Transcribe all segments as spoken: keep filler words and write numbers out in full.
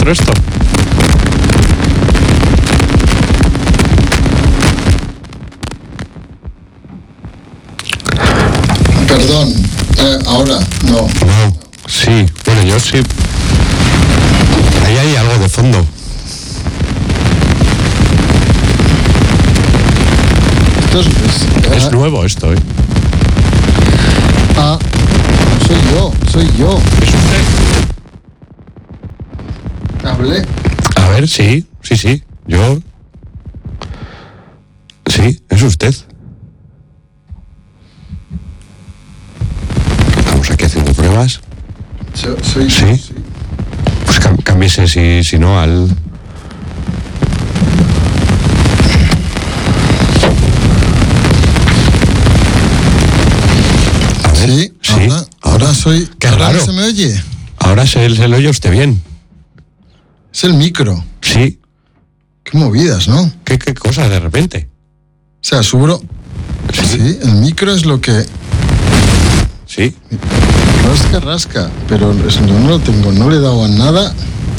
nuestro esto. Perdón, eh, ahora, no. No, sí, bueno, yo sí. Ahí hay algo de fondo. Esto es, es, Es eh, nuevo esto, ¿eh? Ah, soy yo, soy yo. ¿Es usted? Hablé. A ver, sí, sí, sí. Yo... Sí, es usted. Estamos aquí haciendo pruebas. So- soy Sí. yo, sí. Pues cam- cámbiese, si, si no, al... A ver, Sí, sí. ahora, ahora soy... Qué ahora raro. se me oye. Ahora se, se lo oye usted bien. Es el micro. Sí. Qué movidas, ¿no? O ¿Qué, qué cosa de repente? sea, subro... Sí, el micro es lo que... Sí. Rasca, rasca. Pero es- no, no lo tengo, no le he dado a nada.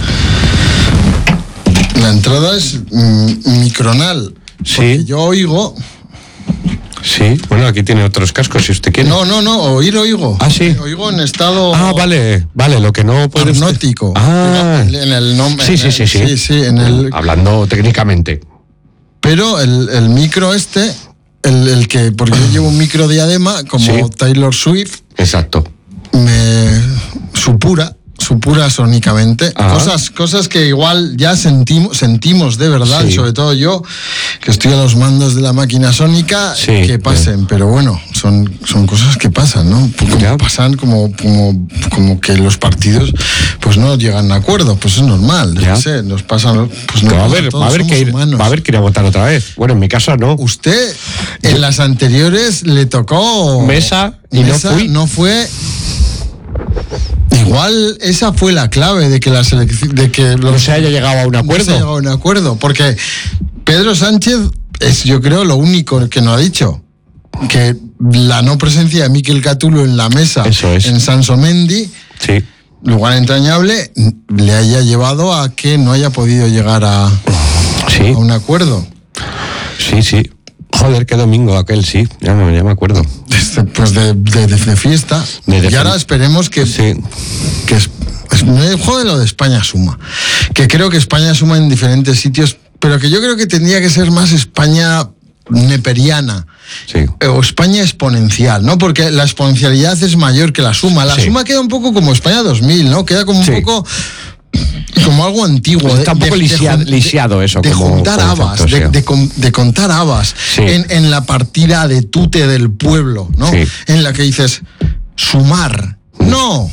La entrada es mm, micronal. Porque Sí. yo oigo... Sí. Bueno, aquí tiene otros cascos, si usted quiere. No, no, no, oír oigo. Ah, sí. Oigo en estado... Ah, vale, vale, lo que no puede usted- Hipnótico. Ah. En el nombre. Sí, sí, sí, sí. Sí, sí, en el... Hablando técnicamente. Pero el, el micro este, el, el que... Porque yo llevo un micro diadema, como Sí. Taylor Swift, Exacto. me supura, supura sónicamente. Ah. Cosas, cosas que igual ya sentimos, sentimos de verdad, Sí. y sobre todo yo, que estoy a los mandos de la máquina sónica, Sí, que pasen. Pero bueno, son, son cosas que pasan, ¿no? Como Ya. pasan como, como, como que los partidos pues no llegan a acuerdo, pues es normal. Ya. No sé, nos pasan, pues Va a nos haber, pasa, va a todos haber que somos ir, humanos. va a haber que ir a votar otra vez. Bueno, en mi caso no. Usted en las anteriores le tocó Mesa y no Mesa, fui. no fue. Igual esa fue la clave de que la selección, de que No los, se haya llegado a un no se acuerdo. ha llegado a un acuerdo, porque Pedro Sánchez es, yo creo, lo único que no ha dicho. Que la no presencia de Miquel Catulo en la mesa Eso es. en Sansomendi, Sí. lugar entrañable, le haya llevado a que no haya podido llegar a, Sí, a un acuerdo. sí, sí. Joder, qué domingo aquel, sí. Ya me, ya me acuerdo. Este, pues de, de, de- de fiesta. De- de- y ahora esperemos que, Sí. que es, es- me jode lo de España suma. Que creo que España suma en diferentes sitios, pero que yo creo que tendría que ser más España neperiana. Sí. O España exponencial, ¿no? Porque la exponencialidad es mayor que la suma. La Sí. suma queda un poco como España dos mil, ¿no? Queda como un Sí. poco... Como algo antiguo. Pues está un poco lisia- jun- lisiado eso De como juntar concepto, habas, sí. de, de con- de contar habas Sí. en, en la partida de tute del pueblo, ¿no? Sí. En la que dices, sumar. No.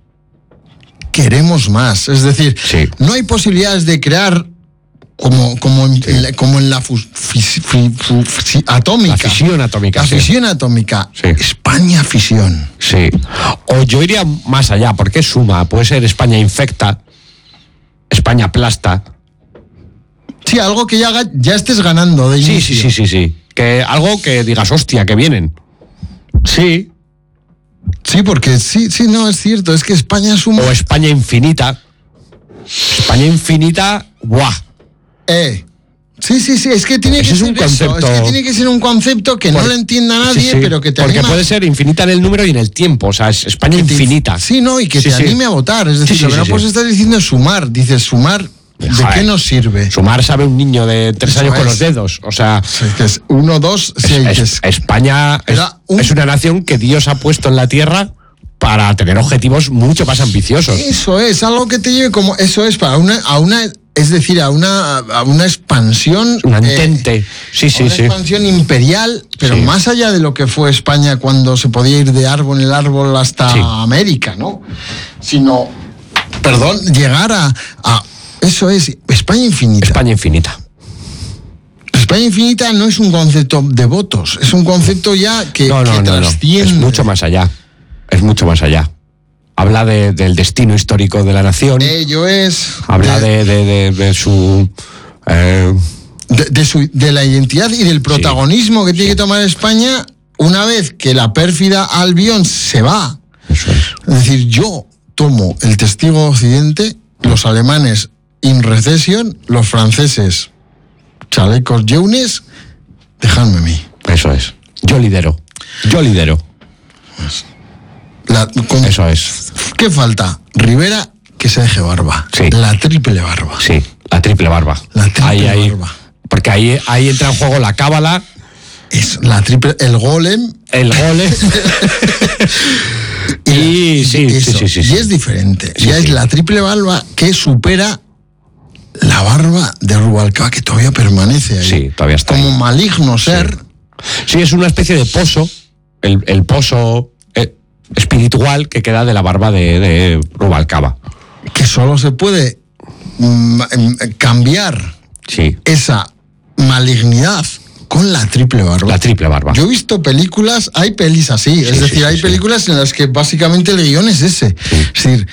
Queremos más. Es decir, Sí. no hay posibilidades de crear como, como, en, Sí. en la- como en la fus- fis- fi- fu- fi- atómica. La fisión atómica. La sí. fisión atómica. Sí. España fisión. Sí. O yo iría más allá, porque es suma. Puede ser España infecta, España aplasta. Sí, algo que ya, haga- ya estés ganando de Sí, inicio. sí, sí, sí, sí. Que algo que digas, hostia, que vienen. Sí. Sí, porque sí, sí, no, es cierto. Es que España suma... O España infinita. España infinita, ¡buah! Eh. Sí, sí, sí, es que tiene Ese que es ser un eso, concepto- es que tiene que ser un concepto que no Por- lo entienda nadie, Sí, sí, pero que te porque anima... puede ser infinita en el número y en el tiempo. O sea, es España que te- infinita. Sí, no, y que Sí, te sí. anime a votar. Es decir, Sí, sí, lo que sí, no sí. puedes estar diciendo es sumar. Dices, sumar, ¿de Joder. qué nos sirve? Sumar sabe un niño de tres Eso años con es. los dedos. O sea, O sea, que es uno, dos, sí, hay que es- es- España es, Era un- es una nación que Dios ha puesto en la tierra para tener objetivos mucho más ambiciosos. Eso es, algo que te lleve como... Eso es, para una... A una es decir, a una, a una expansión... Un eh, entente. Sí, sí, una sí. expansión imperial, pero Sí. más allá de lo que fue España cuando se podía ir de árbol en el árbol hasta Sí. América, ¿no? Sino, perdón, llegar a, a... Eso es, España infinita. España infinita. España infinita no es un concepto de votos, es un concepto ya que, No, no, que no, no. trasciende. Es mucho más allá. Es mucho más allá. Habla de- del destino histórico de la nación. Ello es... Habla de, de, de- de su... eh, de, de su- de la identidad y del protagonismo que tiene que tomar España una vez que la pérfida Albión se va. eso es. Es decir, yo tomo el testigo occidente, los alemanes in recession, los franceses, chalecos Jones, dejadme a mí. Eso es. Yo lidero. Yo lidero. La, con, Eso es. ¿Qué falta? Rivera, que se deje barba. Sí. La triple barba. Sí, la triple barba. La triple ahí, ahí, barba. Porque ahí, ahí entra en juego la cábala. Es la triple, el golem. El gole. y, y sí, eso, sí, sí, sí, y sí. es diferente. Sí, ya sí. es la triple barba que supera la barba de Rubalcaba, que todavía permanece ahí. Sí, todavía está Como ahí. maligno ser. Sí, es una especie de pozo. El, el pozo eh, espiritual que queda de la barba de, de Rubalcaba. Que solo se puede mm, cambiar Sí. esa malignidad con la triple barba. La triple barba. Yo he visto películas, hay pelis así, Sí, es sí, decir, sí, hay sí. películas en las que básicamente el guión es ese. Sí. Es decir,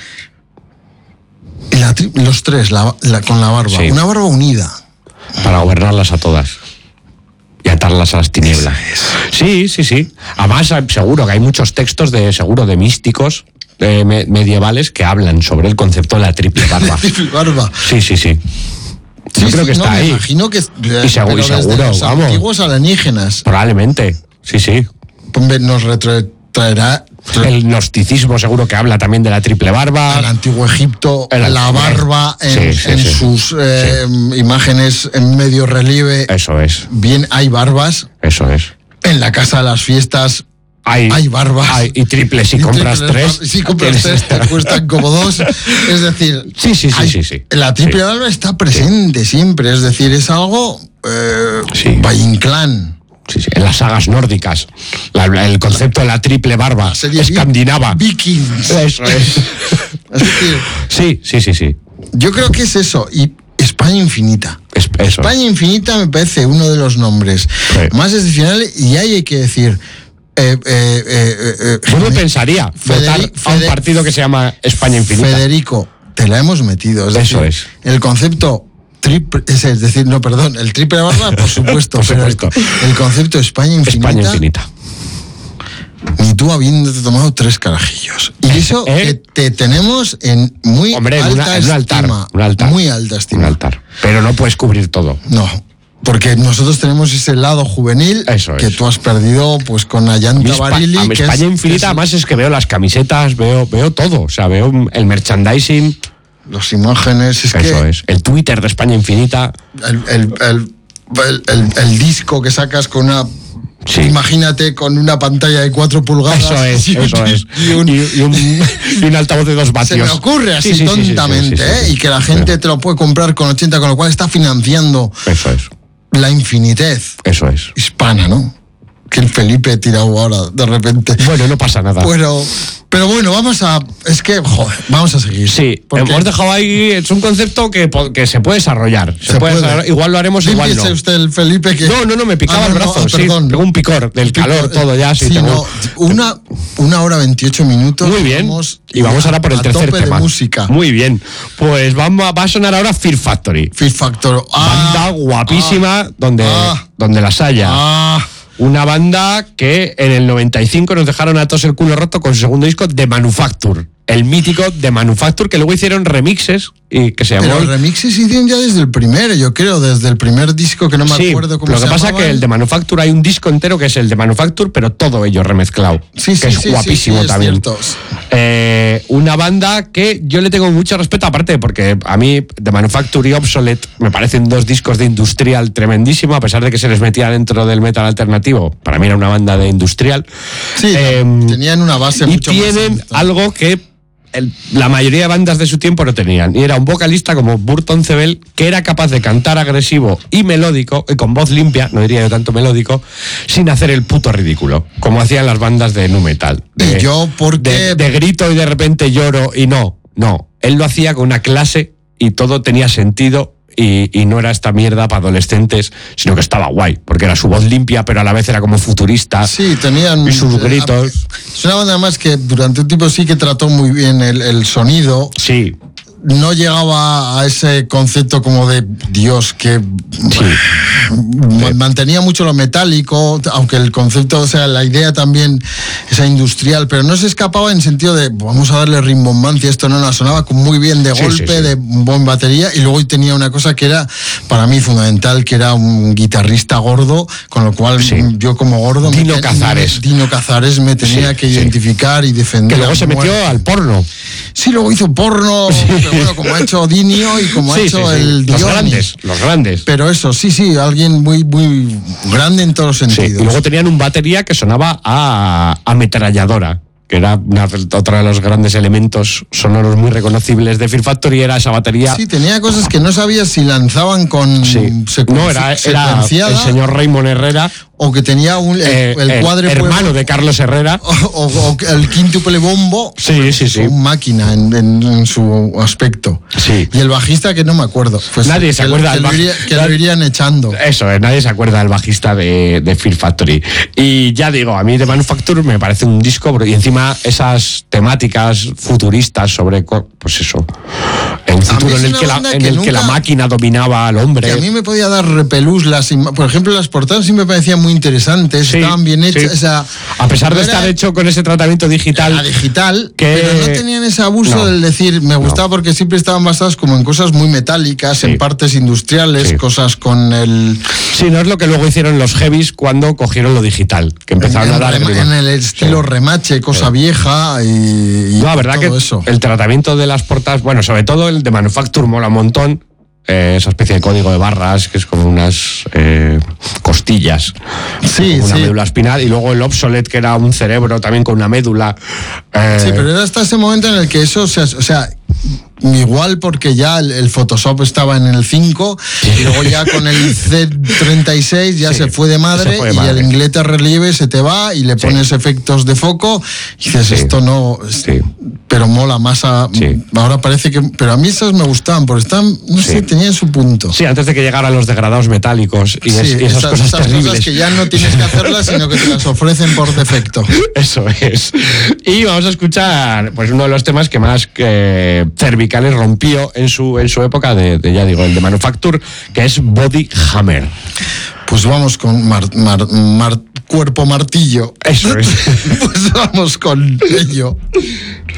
la tri- los tres la, la- con la barba, Sí. una barba unida. Para gobernarlas a todas. Y atarlas a las tinieblas. Sí, sí, sí. Además, seguro que hay muchos textos de, seguro, de místicos eh, me- medievales que hablan sobre el concepto de la triple barba. Triple barba. Sí, sí, sí. Sí, Yo creo sí, que está no, me ahí. imagino que Y seguro, pero y desde seguro, los vamos. antiguos alienígenas. Probablemente. Sí, sí. Hombre, nos retrotraerá El gnosticismo seguro que habla también de la triple barba. al antiguo Egipto, El la antiguo- barba en, Sí, sí, en sí. sus eh, imágenes en medio relieve. Eso es, Bien, hay barbas. eso es. En la casa de las fiestas Hay, hay barbas. hay- y triples si Y compras triples tres. bar- Si compras tienes- tres te cuestan como dos. Es decir, Sí, sí, sí, hay- sí, sí. la triple Sí. barba está presente siempre. Es decir, es algo eh, Sí. Valle Inclán. Sí, sí, en las sagas nórdicas. La- el concepto de la triple barba Serie escandinava. Vikings. Eso es. Es decir, Sí, sí, sí, sí. yo creo que es eso. Y España Infinita. Es- eso. España Infinita me parece uno de los nombres Sí. más excepcionales, y ahí hay que decir. Eh, eh, eh, eh, eh, Yo no Fede- pensaría votar Federi- a un Fede- partido que se llama España Infinita. Federico, te la hemos metido. Es Eso decir, es. El concepto triple, es, es decir, no, perdón, el triple barba, por supuesto. Por pero el- supuesto. El, concepto España Infinita, España Infinita. ni tú habiéndote tomado tres carajillos. Y eso ¿Eh? que te tenemos en muy Hombre, en, alta una- en un altar. estima. Un altar. Muy alta estima. Un altar. Pero no puedes cubrir todo. No. Porque nosotros tenemos ese lado juvenil Eso que es. tú has perdido pues con A mí Ayanta Espa- Barili. a mí que España es- que Infinita, es- además es que veo las camisetas, veo, veo todo. O sea, veo el merchandising. Las imágenes, es Eso que es. El Twitter de España Infinita. el, el, el, el- el- el disco que sacas con una... Sí. Imagínate con una pantalla de cuatro pulgadas. Eso es, y, eso es. y un- Y, y un, y un altavoz de dos vatios. se me ocurre así Sí, sí, sí, sí, sí, tontamente, sí, sí, ¿eh? sí. Y que la gente te lo puede comprar con ochenta, con lo cual está financiando Eso es. la infinitez Eso es. hispana, ¿no? Que el Felipe ha tirado ahora, de repente. Bueno, no pasa nada. Pero, pero bueno, vamos a... Es que, joder, vamos a seguir. Sí, Porque hemos dejado ahí, es un concepto que, po- que se puede desarrollar. Se, se puede puede. desarrollar, igual lo haremos, igual Límpiese no. usted el Felipe que... No, no, no, me picaba Ah, el no, brazo, ah, sí. perdón. Tengo un picor del calor, todo ya, sí. Sí, tengo- no, una, una hora veintiocho minutos. Muy bien. Vamos, Y vamos ahora por el a tercer tope tema. de música. Muy bien. Pues vamos a- va a sonar ahora Fear Factory. Fear Factor. Banda Ah, guapísima donde, ah, donde las haya. ah, Una banda que en el noventa y cinco nos dejaron a todos el culo roto con su segundo disco, The Manufacture. El mítico The Manufacture, que luego hicieron remixes y que se llamó... pero remixes hicieron ya desde el primero, yo creo, desde el primer disco que no me Sí, acuerdo cómo lo se que pasa es llamaban. que el de Manufacture hay un disco entero que es el de Manufacture, pero todo ello remezclado. Sí, sí, que es sí, guapísimo sí, sí, es también. cierto. Eh, una banda que yo le tengo mucho respeto, aparte, porque a mí The Manufacture y Obsolete me parecen dos discos de industrial tremendísimo, a pesar de que se les metía dentro del metal alternativo. Para mí era una banda de industrial. Sí, Eh, tenían una base y mucho más tienen alta. algo que el- la mayoría de bandas de su tiempo no tenían. Y era un vocalista como Burton Cebel que era capaz de cantar agresivo y melódico, y con voz limpia, no diría yo tanto melódico, sin hacer el puto ridículo, como hacían las bandas de nu metal. De, Y yo, porque... de, de grito y de repente lloro y no, no. Él lo hacía con una clase y todo tenía sentido. Y, y no era esta mierda para adolescentes, sino que estaba guay, porque era su voz limpia, pero a la vez era como futurista. Sí, tenían... Y sus gritos. Es una banda más que durante un tiempo sí que trató muy bien el, el sonido. Sí, no llegaba a ese concepto como de Dios, que sí. mantenía mucho lo metálico, aunque el concepto, o sea, la idea también, esa industrial, pero no se escapaba en sentido de vamos a darle rimbombancia, esto no, no sonaba muy bien de golpe, sí, sí, sí. de buen batería, y luego tenía una cosa que era para mí fundamental, que era un guitarrista gordo, con lo cual sí. yo como gordo Dino me, Cazares. Me, Dino Cazares me tenía sí, que sí. identificar y defender. Que luego se metió al porno. Sí, luego hizo porno, sí. pero bueno, como ha hecho Dinio y como sí, ha hecho sí, sí. el Los Dioni. grandes, los grandes. Pero eso, sí, sí, alguien muy, muy grande en todos los sentidos. Sí. Y luego tenían un batería que sonaba a ametralladora, que era una, otro de los grandes elementos sonoros muy reconocibles de Fear Factory, era esa batería. Sí, tenía cosas que no sabías si lanzaban con sí. secu- No, era, era el señor Raymond Herrera. O que tenía un, el, eh, el, el hermano de Carlos Herrera. O, o, o el quíntuple bombo. Sí, sí, sí. Un máquina en, en, en su aspecto. Sí. Y el bajista, que no me acuerdo. Pues nadie se que, acuerda que, del lo, iría, que lo irían echando. Eso, eh, nadie se acuerda del bajista de, de Fear Factory. Y ya digo, a mí The Manufacture me parece un disco, y encima esas temáticas futuristas sobre, pues eso, un futuro en el, que la, en que el nunca, que la máquina dominaba al hombre. Que a mí me podía dar repelús. Las, por ejemplo, las portadas sí me parecían muy interesantes. Sí, estaban bien hechas. Sí. O sea, a pesar no de estar hecho con ese tratamiento digital. Era digital, que, pero no tenían ese abuso no, del decir, me gustaba no. porque siempre estaban basadas como en cosas muy metálicas, sí. en partes industriales, sí. cosas con el... Sí, no es lo que luego hicieron los heavies cuando cogieron lo digital, que empezaron en, a dar... En, en el estilo sí. remache, cosa sí. vieja y, y no, la verdad todo que eso. El tratamiento de las portadas, bueno, sobre todo el de Manufacture mola un montón. Eh, esa especie de código de barras que es como unas eh, costillas, sí, como una sí. médula espinal, y luego el Obsolete, que era un cerebro también con una médula. Eh... Sí, pero era hasta ese momento en el que eso, o sea, o sea igual porque ya el, el Photoshop estaba en el cinco y luego ya con el C treinta y seis ya sí, se fue de madre, fue de madre. Y el inglés relieve se te va y le pones sí. efectos de foco y dices sí. esto no sí. pero mola más a, sí. ahora parece que, pero a mí esas me gustaban porque están, no sí. sé, tenían su punto. Sí, antes de que llegaran los degradados metálicos y, sí, es, y esas, esas cosas esas terribles cosas que ya no tienes que hacerlas sino que te las ofrecen por defecto. Eso es. Y vamos a escuchar pues uno de los temas que más que cervicales rompió en su en su época de, de ya digo el de Manufacture, que es Body Hammer. Pues vamos con mar, mar, mar, cuerpo martillo. Eso es. Pues vamos con ello.